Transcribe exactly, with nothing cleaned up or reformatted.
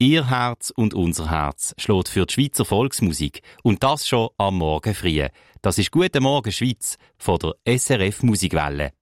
Ihr Herz und unser Herz schlägt für die Schweizer Volksmusik. Und das schon am Morgen früh. Das ist «Guten Morgen Schweiz» von der S R F Musikwelle.